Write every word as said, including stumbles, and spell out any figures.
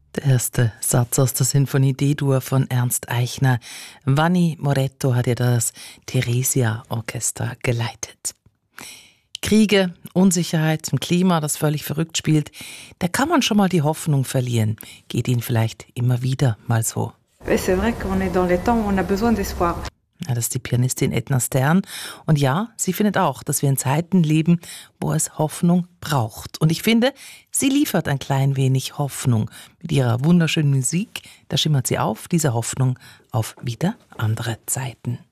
Der erste Satz aus der Sinfonie D-Dur von Ernst Eichner. Vanni Moretto hat ja das Theresia-Orchester geleitet. Kriege, Unsicherheit, ein Klima, das völlig verrückt spielt, da kann man schon mal die Hoffnung verlieren. Geht Ihnen vielleicht immer wieder mal so. C'est vrai qu'on est dans les temps où on a besoin d'espoir. Ja, das ist die Pianistin Edna Stern. Und ja, sie findet auch, dass wir in Zeiten leben, wo es Hoffnung braucht. Und ich finde, sie liefert ein klein wenig Hoffnung. Mit ihrer wunderschönen Musik, da schimmert sie auf, diese Hoffnung auf wieder andere Zeiten.